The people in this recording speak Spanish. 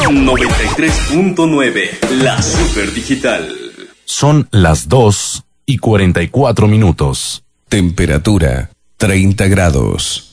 93.9, la Super Digital. Son las 2:44. Temperatura 30 grados.